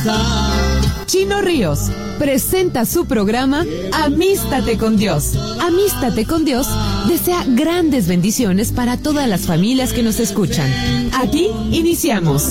Chino Ríos presenta su programa Amístate con Dios. Amístate con Dios desea grandes bendiciones para todas las familias que nos escuchan. Aquí iniciamos.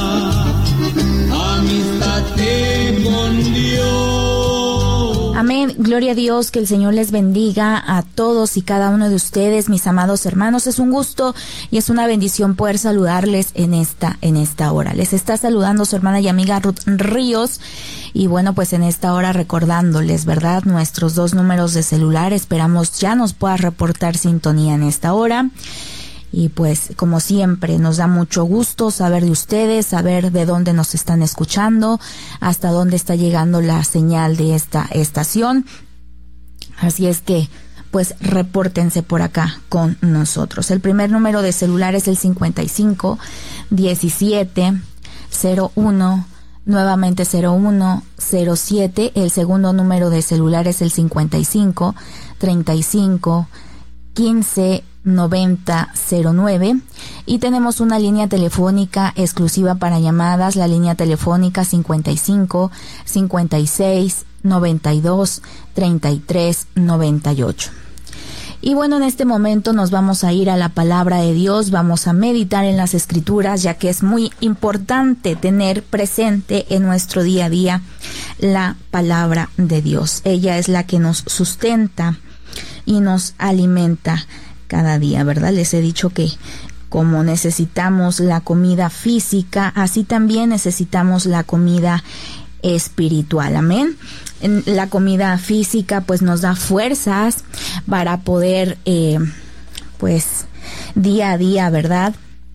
Amístate con Dios. Amén. Gloria a Dios, que el Señor les bendiga a todos y cada uno de ustedes, mis amados hermanos. Es un gusto y es una bendición poder saludarles en esta hora. Les está saludando su hermana y amiga Ruth Ríos. Y bueno, pues en esta hora recordándoles, ¿verdad?, nuestros 2 números de celular. Esperamos ya nos pueda reportar sintonía en esta hora. Y pues, como siempre, nos da mucho gusto saber de ustedes, saber de dónde nos están escuchando, hasta dónde está llegando la señal de esta estación. Así es que, pues, repórtense por acá con nosotros. El primer número de celular es el 55 17 01, nuevamente 01 07. El segundo número de celular es el 55 35 15 9009 y tenemos una línea telefónica exclusiva para llamadas, la línea telefónica 55 56 92 33 98. Y bueno, en este momento nos vamos a ir a la palabra de Dios, vamos a meditar en las Escrituras, ya que es muy importante tener presente en nuestro día a día la palabra de Dios. Ella es la que nos sustenta y nos alimenta cada día, ¿verdad? Les he dicho que como necesitamos la comida física, así también necesitamos la comida espiritual. Amén. La comida física pues nos da fuerzas para poder pues día a día, ¿verdad?,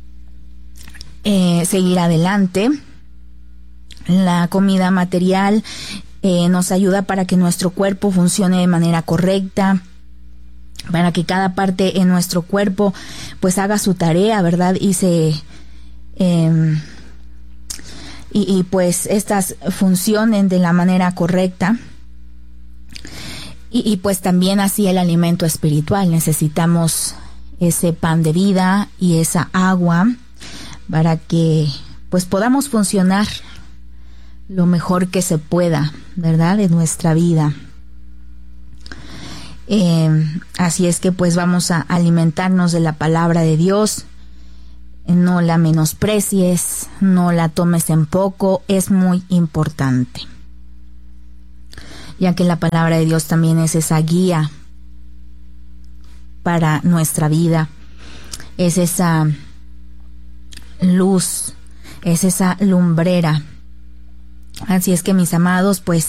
seguir adelante. La comida material nos ayuda para que nuestro cuerpo funcione de manera correcta, para que cada parte en nuestro cuerpo pues haga su tarea, ¿verdad? Y pues estas funcionen de la manera correcta. Y pues también así el alimento espiritual. Necesitamos ese pan de vida y esa agua para que pues podamos funcionar lo mejor que se pueda, ¿verdad?, en nuestra vida. Así es que pues vamos a alimentarnos de la palabra de Dios. No la menosprecies, no la tomes en poco, es muy importante, ya que la palabra de Dios también es esa guía para nuestra vida, es esa luz, es esa lumbrera. Así es que, mis amados, pues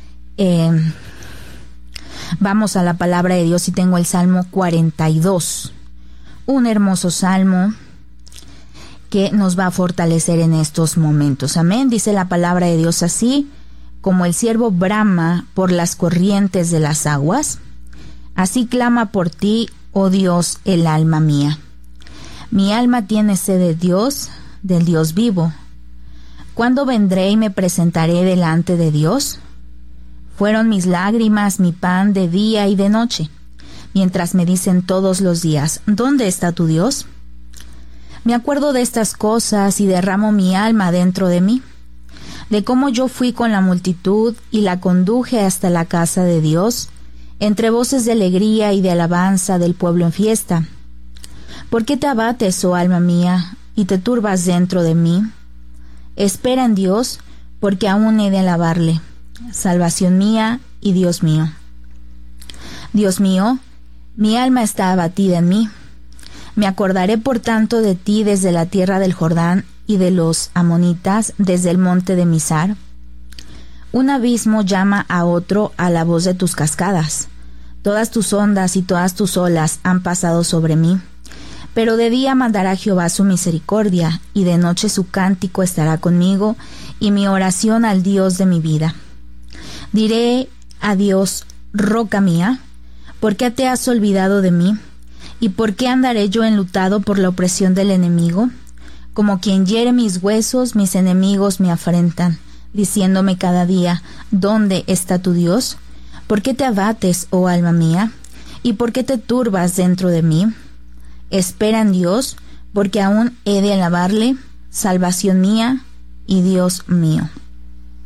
vamos a la palabra de Dios y tengo el Salmo 42, un hermoso salmo que nos va a fortalecer en estos momentos. Amén. Dice la palabra de Dios así: como el ciervo brama por las corrientes de las aguas, así clama por ti, oh Dios, el alma mía. Mi alma tiene sed de Dios, del Dios vivo. ¿Cuándo vendré y me presentaré delante de Dios? Fueron mis lágrimas mi pan de día y de noche, mientras me dicen todos los días: ¿dónde está tu Dios? Me acuerdo de estas cosas y derramo mi alma dentro de mí, de cómo yo fui con la multitud y la conduje hasta la casa de Dios, entre voces de alegría y de alabanza del pueblo en fiesta. ¿Por qué te abates, oh alma mía, y te turbas dentro de mí? Espera en Dios, porque aún he de alabarle, salvación mía y Dios mío. Dios mío, mi alma está abatida en mí. Me acordaré por tanto de ti desde la tierra del Jordán y de los amonitas desde el monte de Mizar. Un abismo llama a otro a la voz de tus cascadas. Todas tus ondas y todas tus olas han pasado sobre mí. Pero de día mandará Jehová su misericordia, y de noche su cántico estará conmigo, y mi oración al Dios de mi vida. Diré a Dios: roca mía, ¿por qué te has olvidado de mí? ¿Y por qué andaré yo enlutado por la opresión del enemigo? Como quien hiere mis huesos, mis enemigos me afrentan, diciéndome cada día: ¿dónde está tu Dios? ¿Por qué te abates, oh alma mía? ¿Y por qué te turbas dentro de mí? Espera en Dios, porque aún he de alabarle, salvación mía y Dios mío.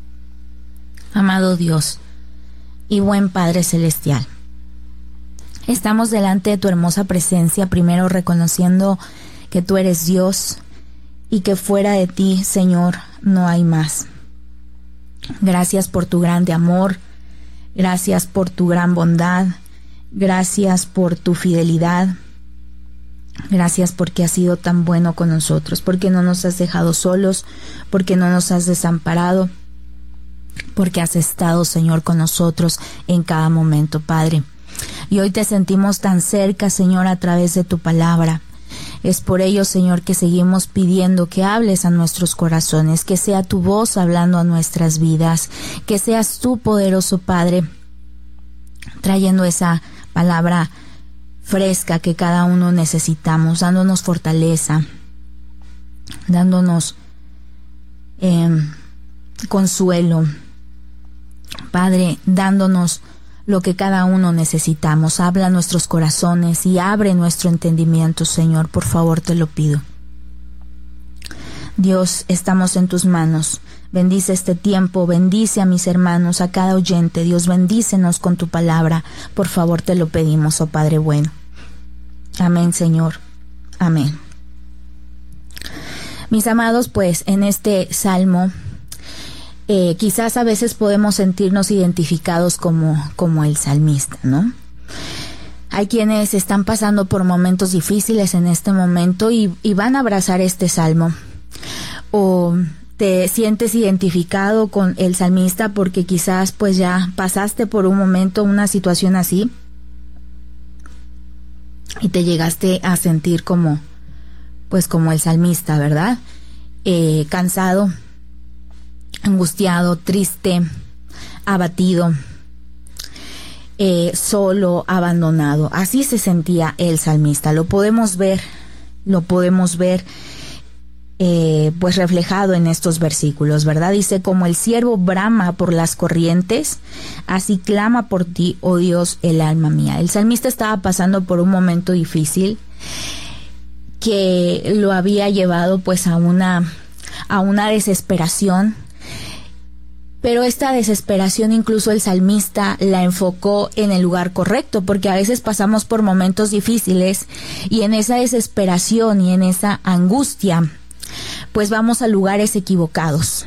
Amado Dios y buen Padre Celestial, estamos delante de tu hermosa presencia, primero reconociendo que tú eres Dios y que fuera de ti, Señor, no hay más. Gracias por tu grande amor, gracias por tu gran bondad, gracias por tu fidelidad, gracias porque has sido tan bueno con nosotros, porque no nos has dejado solos, porque no nos has desamparado, porque has estado, Señor, con nosotros en cada momento, Padre. Y hoy te sentimos tan cerca, Señor, a través de tu palabra. Es por ello, Señor, que seguimos pidiendo que hables a nuestros corazones, que sea tu voz hablando a nuestras vidas, que seas tú, poderoso Padre, trayendo esa palabra fresca que cada uno necesitamos, dándonos fortaleza, dándonos consuelo, Padre, dándonos lo que cada uno necesitamos. Habla a nuestros corazones y abre nuestro entendimiento, Señor, por favor te lo pido. Dios, estamos en tus manos. Bendice este tiempo, bendice a mis hermanos, a cada oyente. Dios, bendícenos con tu palabra. Por favor te lo pedimos, oh Padre bueno. Amén, Señor. Amén. Mis amados, pues en este salmo quizás a veces podemos sentirnos identificados como el salmista, ¿no? Hay quienes están pasando por momentos difíciles en este momento y van a abrazar este salmo. O te sientes identificado con el salmista porque quizás pues ya pasaste por un momento, una situación así, y te llegaste a sentir como el salmista, ¿verdad? Cansado, angustiado, triste, abatido, solo, abandonado. Así se sentía el salmista. Lo podemos ver pues reflejado en estos versículos, ¿verdad? Dice: como el ciervo brama por las corrientes, así clama por ti, oh Dios, el alma mía. El salmista estaba pasando por un momento difícil que lo había llevado pues a una desesperación. Pero esta desesperación incluso el salmista la enfocó en el lugar correcto, porque a veces pasamos por momentos difíciles y en esa desesperación y en esa angustia, pues vamos a lugares equivocados.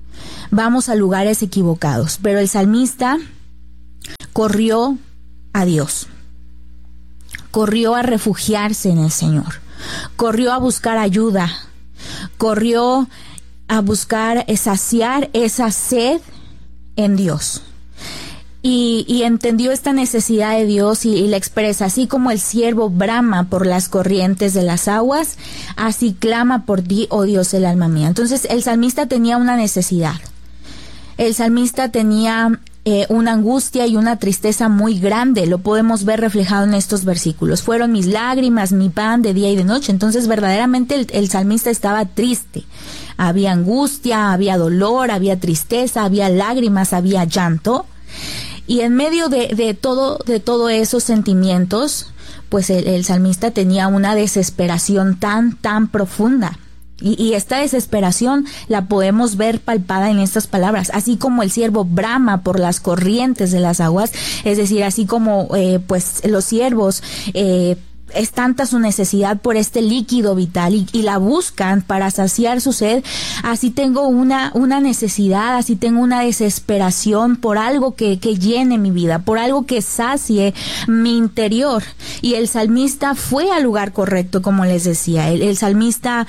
Pero el salmista corrió a Dios, corrió a refugiarse en el Señor, corrió a buscar ayuda, corrió a buscar saciar esa sed en Dios. Y entendió esta necesidad de Dios y la expresa: así como el ciervo brama por las corrientes de las aguas, así clama por ti, oh Dios, el alma mía. Entonces el salmista tenía una necesidad. El salmista tenía una angustia y una tristeza muy grande. Lo podemos ver reflejado en estos versículos. Fueron mis lágrimas, mi pan de día y de noche. Entonces verdaderamente el salmista estaba triste. Había angustia, había dolor, había tristeza, había lágrimas, había llanto. Y en medio de todo esos sentimientos, pues el salmista tenía una desesperación tan profunda. Y esta desesperación la podemos ver palpada en estas palabras: así como el ciervo brama por las corrientes de las aguas. Es decir, así como pues los ciervos es tanta su necesidad por este líquido vital y la buscan para saciar su sed, así tengo una necesidad, así tengo una desesperación por algo que llene mi vida, por algo que sacie mi interior. Y el salmista fue al lugar correcto, como les decía. El salmista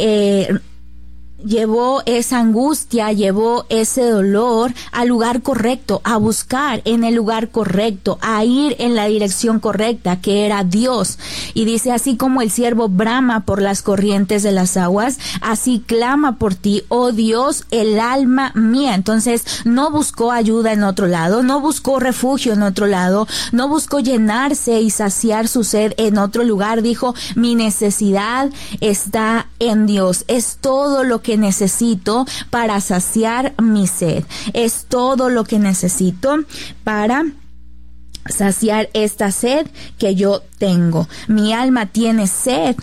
llevó esa angustia, llevó ese dolor al lugar correcto, a buscar en el lugar correcto, a ir en la dirección correcta, que era Dios. Y dice: así como el ciervo brama por las corrientes de las aguas, así clama por ti, oh Dios, el alma mía. Entonces no buscó ayuda en otro lado, no buscó refugio en otro lado, no buscó llenarse y saciar su sed en otro lugar. Dijo: mi necesidad está en Dios. Es todo lo que necesito para saciar mi sed. Es todo lo que necesito para saciar esta sed que yo tengo. Mi alma tiene sed,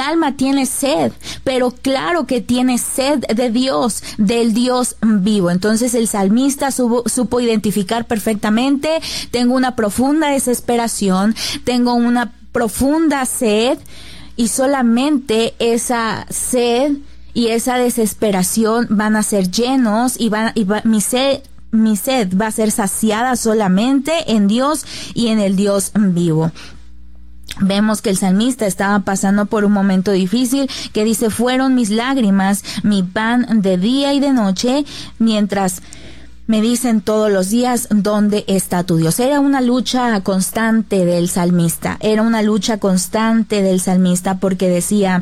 pero claro que tiene sed de Dios, del Dios vivo. Entonces el salmista supo identificar perfectamente: tengo una profunda desesperación, tengo una profunda sed, y solamente esa sed y esa desesperación van a ser llenos, y mi sed va a ser saciada solamente en Dios y en el Dios vivo. Vemos que el salmista estaba pasando por un momento difícil, que dice: fueron mis lágrimas mi pan de día y de noche, mientras me dicen todos los días, ¿dónde está tu Dios? Era una lucha constante del salmista, porque decía: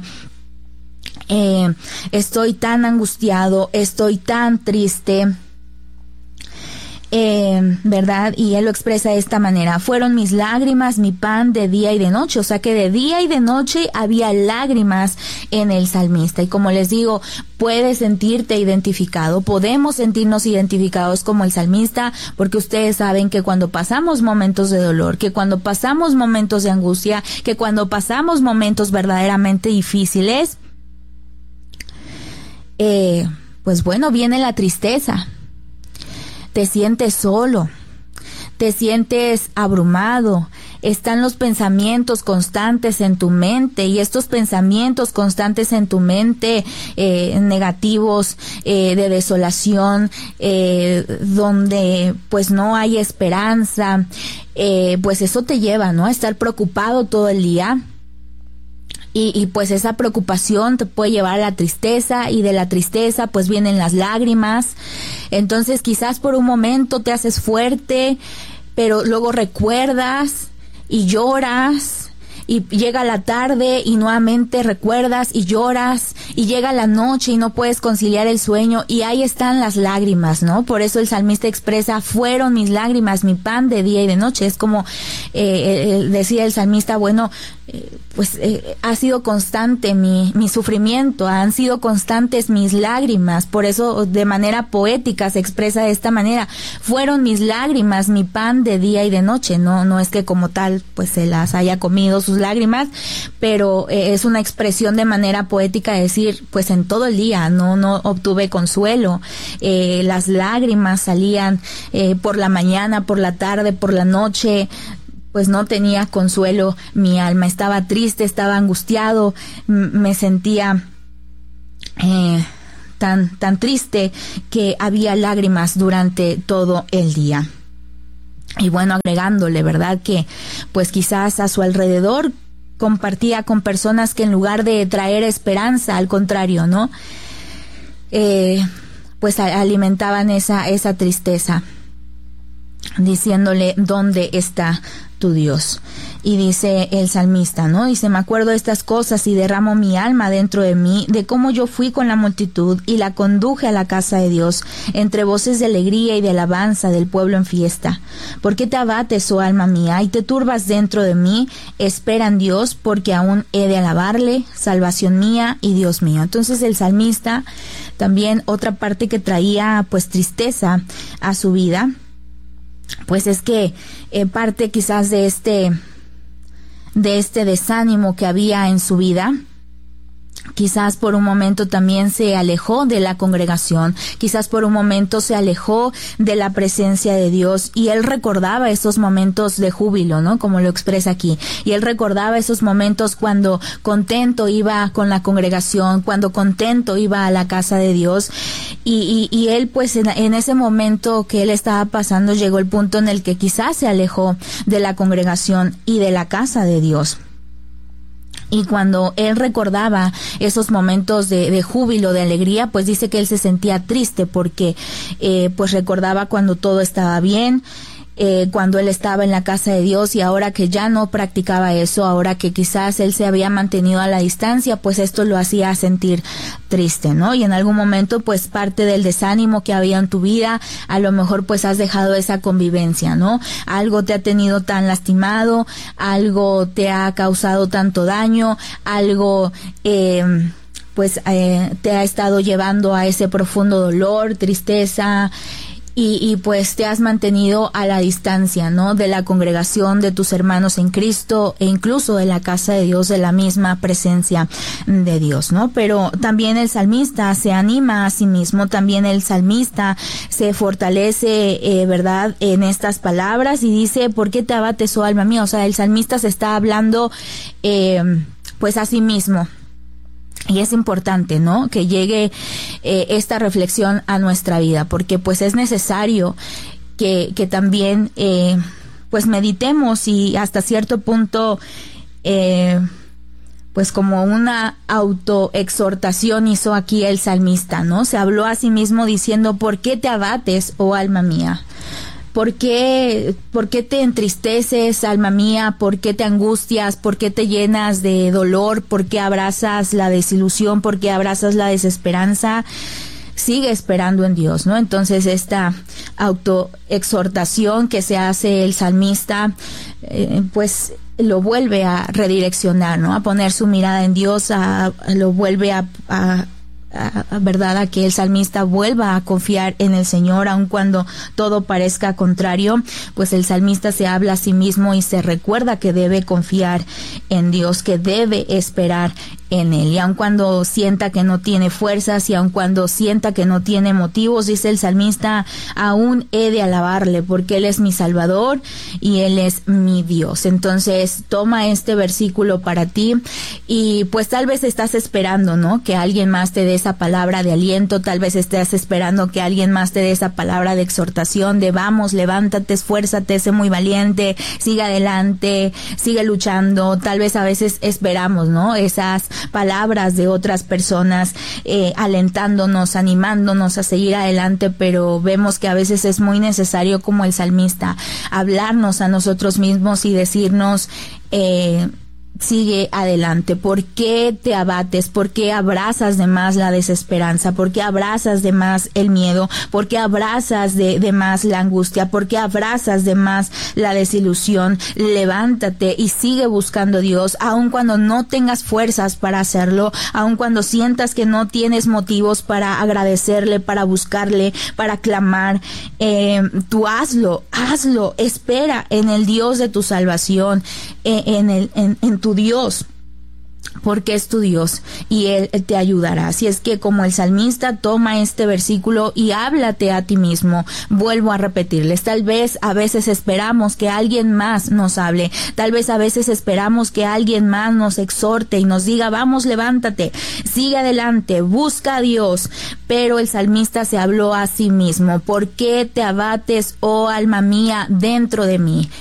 estoy tan angustiado, estoy tan triste, ¿verdad? Y él lo expresa de esta manera: fueron mis lágrimas mi pan de día y de noche. O sea que de día y de noche había lágrimas en el salmista. Y como les digo, puedes sentirte identificado, podemos sentirnos identificados como el salmista, porque ustedes saben que cuando pasamos momentos de dolor, que cuando pasamos momentos de angustia, que cuando pasamos momentos verdaderamente difíciles, pues bueno, viene la tristeza. Te sientes solo, te sientes abrumado, están los pensamientos constantes en tu mente, y estos pensamientos constantes en tu mente, negativos, de desolación, donde pues no hay esperanza, pues eso te lleva, ¿no?, a estar preocupado todo el día. Y pues esa preocupación te puede llevar a la tristeza, y de la tristeza pues vienen las lágrimas. Entonces quizás por un momento te haces fuerte, pero luego recuerdas y lloras, y llega la tarde y nuevamente recuerdas y lloras, y llega la noche y no puedes conciliar el sueño, y ahí están las lágrimas, ¿no? Por eso el salmista expresa: fueron mis lágrimas mi pan de día y de noche. Es como decía el salmista: bueno, pues ha sido constante mi sufrimiento, han sido constantes mis lágrimas. Por eso de manera poética se expresa de esta manera: fueron mis lágrimas mi pan de día y de noche. No es que como tal pues se las haya comido sus lágrimas, pero es una expresión de manera poética de decir: pues en todo el día no obtuve consuelo, las lágrimas salían por la mañana, por la tarde, por la noche. Pues no tenía consuelo mi alma, estaba triste, estaba angustiado, me sentía tan triste que había lágrimas durante todo el día. Y bueno, agregándole, ¿verdad?, que pues quizás a su alrededor compartía con personas que en lugar de traer esperanza, al contrario, ¿no?, pues alimentaban esa tristeza, diciéndole: ¿dónde está tu Dios? Y dice el salmista, ¿no? Dice: me acuerdo de estas cosas y derramo mi alma dentro de mí, de cómo yo fui con la multitud y la conduje a la casa de Dios, entre voces de alegría y de alabanza del pueblo en fiesta. ¿Por qué te abates, oh alma mía, y te turbas dentro de mí? Espera en Dios, porque aún he de alabarle, salvación mía y Dios mío. Entonces el salmista, también otra parte que traía pues tristeza a su vida, pues es que parte quizás de este desánimo que había en su vida, quizás por un momento también se alejó de la congregación, quizás por un momento se alejó de la presencia de Dios, y él recordaba esos momentos de júbilo, ¿no?, como lo expresa aquí, y él recordaba esos momentos cuando contento iba con la congregación, cuando contento iba a la casa de Dios, y él pues en ese momento que él estaba pasando llegó el punto en el que quizás se alejó de la congregación y de la casa de Dios. Y cuando él recordaba esos momentos de júbilo, de alegría, pues dice que él se sentía triste porque pues recordaba cuando todo estaba bien, cuando él estaba en la casa de Dios, y ahora que ya no practicaba eso, ahora que quizás él se había mantenido a la distancia, pues esto lo hacía sentir triste, ¿no? Y en algún momento pues parte del desánimo que había en tu vida, a lo mejor pues has dejado esa convivencia, ¿no? Algo te ha tenido tan lastimado, algo te ha causado tanto daño, algo te ha estado llevando a ese profundo dolor, tristeza, y pues te has mantenido a la distancia, ¿no? De la congregación, de tus hermanos en Cristo e incluso de la casa de Dios, de la misma presencia de Dios, ¿no? Pero también el salmista se anima a sí mismo, también el salmista se fortalece, ¿verdad? En estas palabras y dice, ¿por qué te abates, oh alma mía? O sea, el salmista se está hablando, pues a sí mismo. Y es importante, ¿no? Que llegue esta reflexión a nuestra vida, porque pues es necesario que también pues meditemos y hasta cierto punto pues como una autoexhortación hizo aquí el salmista, ¿no? Se habló a sí mismo diciendo, ¿por qué te abates, oh alma mía? ¿Por qué te entristeces, alma mía? ¿Por qué te angustias? ¿Por qué te llenas de dolor? ¿Por qué abrazas la desilusión? ¿Por qué abrazas la desesperanza? Sigue esperando en Dios, ¿no? Entonces esta autoexhortación que se hace el salmista, pues lo vuelve a redireccionar, ¿no? A poner su mirada en Dios, lo vuelve a verdad, a que el salmista vuelva a confiar en el Señor, aun cuando todo parezca contrario. Pues el salmista se habla a sí mismo y se recuerda que debe confiar en Dios, que debe esperar en Él, y aun cuando sienta que no tiene fuerzas y aun cuando sienta que no tiene motivos, dice el salmista, aún he de alabarle porque Él es mi Salvador y Él es mi Dios. Entonces toma este versículo para ti y pues tal vez estás esperando, ¿no? Que alguien más te dé esa palabra de aliento, tal vez estés esperando que alguien más te dé esa palabra de exhortación, de vamos, levántate, esfuérzate, sé muy valiente, sigue adelante, sigue luchando. Tal vez a veces esperamos, ¿no? Esas palabras de otras personas alentándonos, animándonos a seguir adelante, pero vemos que a veces es muy necesario, como el salmista, hablarnos a nosotros mismos y decirnos sigue adelante. ¿Por qué te abates? ¿Por qué abrazas de más la desesperanza? ¿Por qué abrazas de más el miedo? ¿Por qué abrazas de más la angustia? ¿Por qué abrazas de más la desilusión? Levántate y sigue buscando a Dios, aun cuando no tengas fuerzas para hacerlo, aun cuando sientas que no tienes motivos para agradecerle, para buscarle, para clamar. Tú hazlo, espera en el Dios de tu salvación, en tu Dios, porque es tu Dios y Él te ayudará. Así es que, como el salmista, toma este versículo y háblate a ti mismo. Vuelvo a repetirles, tal vez a veces esperamos que alguien más nos hable, tal vez a veces esperamos que alguien más nos exhorte y nos diga, vamos, levántate, sigue adelante, busca a Dios. Pero el salmista se habló a sí mismo, ¿por qué te abates, oh alma mía, dentro de mí?